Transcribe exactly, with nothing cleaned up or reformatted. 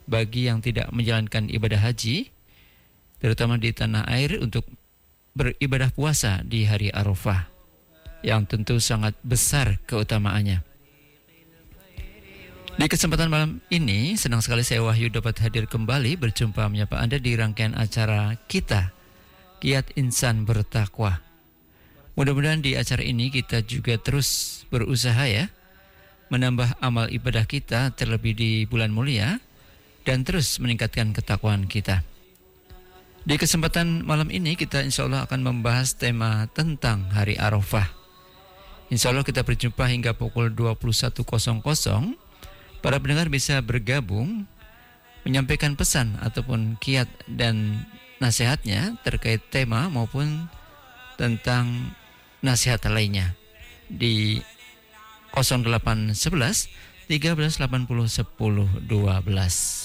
bagi yang tidak menjalankan ibadah haji, terutama di tanah air, untuk beribadah puasa di hari Arafah, yang tentu sangat besar keutamaannya. Di kesempatan malam ini, senang sekali saya Wahyu dapat hadir kembali berjumpa menyapa Anda di rangkaian acara kita, Kiat Insan Bertakwa. Mudah-mudahan di acara ini kita juga terus berusaha ya, menambah amal ibadah kita terlebih di bulan mulia, dan terus meningkatkan ketakwaan kita. Di kesempatan malam ini kita insya Allah akan membahas tema tentang Hari Arafah. Insya Allah kita berjumpa hingga pukul dua puluh satu nol nol. Para pendengar bisa bergabung, menyampaikan pesan ataupun kiat dan nasihatnya terkait tema maupun tentang nasihat lainnya di nol delapan satu satu tiga belas delapan puluh sepuluh dua belas.